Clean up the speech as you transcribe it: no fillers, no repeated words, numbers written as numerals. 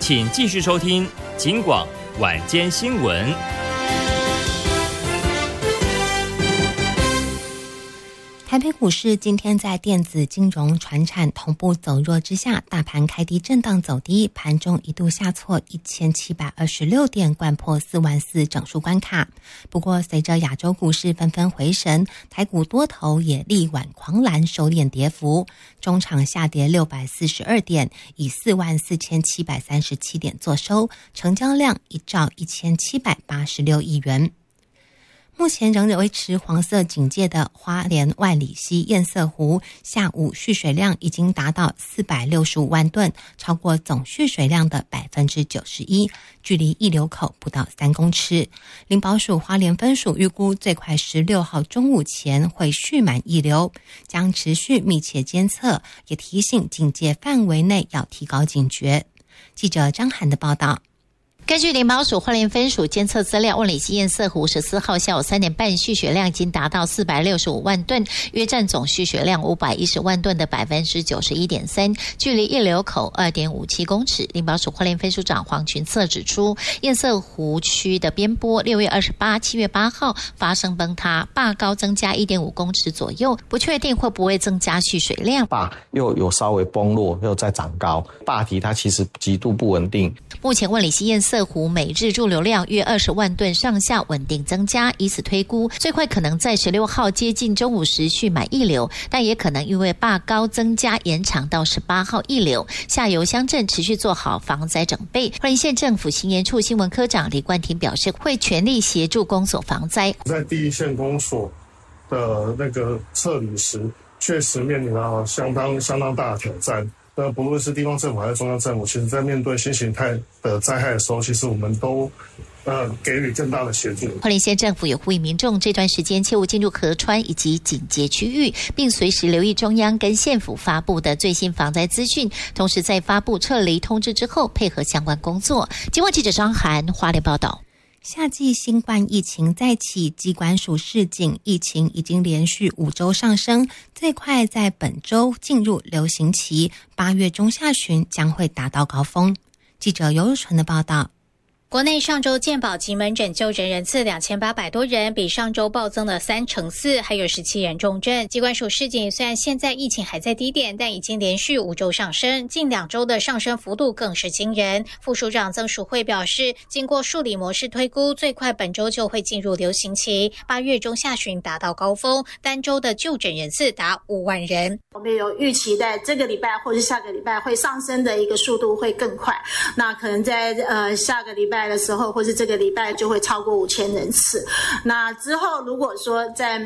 请继续收听警广晚间新闻。 台北股市今天在电子、金融、传产同步走弱之下，大盘开低震荡走低，盘中一度下挫1726点，掼破44000整数关卡。不过随着亚洲股市纷纷回神，台股多头也力挽狂澜，收敛跌幅，中场下跌642点，以44737点作收，成交量1兆1786亿元。目前仍维持黄色警戒的花莲万里溪堰塞湖，下午蓄水量已经达到465万吨，超过总蓄水量的91%，距离溢流口不到3公尺。林保署花莲分署预估最快16号中午前会蓄满溢流，将持续密切监测，也提醒警戒范围内要提高警觉。记者张涵的报道。 根据林保署花莲分署监测资料，万里溪堰塞湖14号下午3点半蓄水量已经达到465万吨，约占总蓄水量510万吨的91.3%，距离溢流口2.57公尺。林保署花莲分署长黄群策指出，堰塞湖区的边坡6月28、7月8号发生崩塌，坝高增加1.5公尺左右，不确定会不会增加蓄水量。 坝又有稍微崩落，又再长高，坝体它其实极度不稳定。 目前万里溪堰塞湖每日驻留量约20万吨上下稳定增加，以此推估最快可能在16号接近中午时蓄满溢流，但也可能因为坝高增加延长到18号溢流。下游乡镇持续做好防灾整备。花莲县政府新研处新闻科长李冠廷表示，会全力协助公所防灾。 在第一线公所的那个撤离时，确实面临到相当大的挑战。不论是地方政府还是中央政府，其实在面对新形态的灾害的时候，其实我们都给予更大的协助。 花莲县政府也呼吁民众这段时间切勿进入河川以及警戒区域，并随时留意中央跟县府发布的最新防灾资讯，同时在发布撤离通知之后配合相关工作。今晚记者张涵花莲报道。 夏季新冠疫情再起，疾管署示警，疫情已经连续5周上升，最快在本周进入流行期，8月中下旬将会达到高峰。记者尤如纯的报道。 国内上周健保及门诊就诊人次2800多人，比上周暴增了4%，还有17人重症。疾管署示警，虽然现在疫情还在低点，但已经连续5周上升，近2周的上升幅度更是惊人。副署长曾淑慧表示，经过数理模式推估，最快本周就会进入流行期，8月中下旬达到高峰，单周的就诊人次达5万人。 我们有预期在这个礼拜或是下个礼拜会上升的一个速度会更快，那可能在下个礼拜的时候，或是这个礼拜就会超过5000人次。那之后如果说在